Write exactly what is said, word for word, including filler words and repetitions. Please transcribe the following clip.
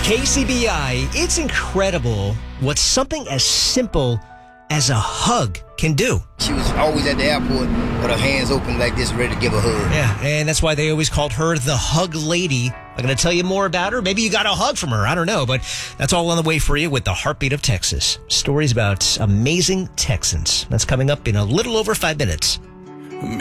K C B I, it's incredible what something as simple as a hug can do. She was always at the airport with her hands open like this, ready to give a hug. Yeah, and that's why they always called her the Hug Lady. I'm going to tell you more about her. Maybe you got a hug from her. I don't know, but that's all on the way for you with the Heartbeat of Texas. Stories about amazing Texans. That's coming up in a little over five minutes.